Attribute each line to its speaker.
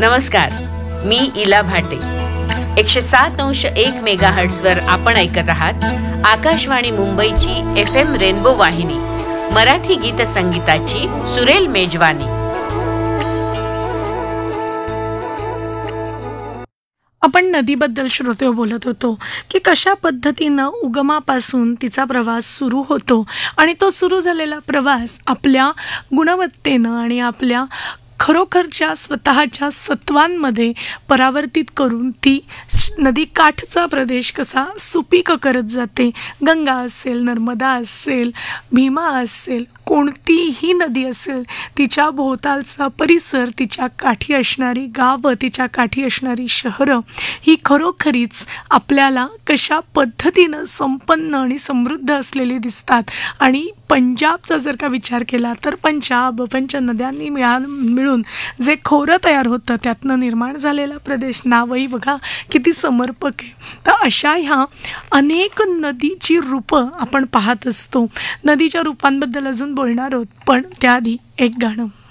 Speaker 1: नमस्कार, मी इला भाटे. 107.1 मेगाहर्ट्झवर आपण ऐकत आहात आकाशवाणी मुंबईची FM रेनबो वाहिनी, मराठी गीत संगीताची सुरेल मेजवानी.
Speaker 2: आपण नदीबद्दल श्रोते बोलत होतो की कशा पद्धतीनं उगमापासून तिचा प्रवास सुरू होतो आणि तो सुरू झालेला प्रवास आपल्या गुणवत्तेनं आणि आपल्या खरोखरच्या स्वतःच्या सत्वांमध्ये परावर्तित करून ती नदी काठचा प्रदेश कसा सुपीक करत जाते. गंगा असेल, नर्मदा असेल, भीमा असेल, कोणतीही नदी असेल, तिच्या भोवतालचा परिसर, तिच्या काठी असणारी गावं, तिच्या काठी असणारी शहरं ही खरोखरीच आपल्याला कशा पद्धतीनं संपन्न आणि समृद्ध असलेली दिसतात. आणि पंजाबचा जर का विचार केला तर पंचनद्यांनी मिळून जे खोरं तयार होतं त्यातनं निर्माण झालेला प्रदेश, नावही बघा किती समर्पक आहे. तर अशा ह्या अनेक नदीची रूपं आपण पाहत असतो. नदीच्या रूपांबद्दल अजून बोलणार आहोत, पण त्याआधी एक गाणं.